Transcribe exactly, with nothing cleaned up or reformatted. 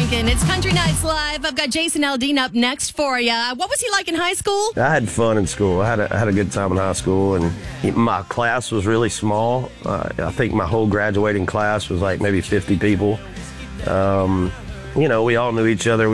Lincoln. It's Country Nights Live. I've got Jason Aldean up next for you. What was he like in high school? I had fun in school. I had a, I had a good time in high school, and my class was really small. Uh, I think my whole graduating class was like maybe fifty people. Um, you know, we all knew each other.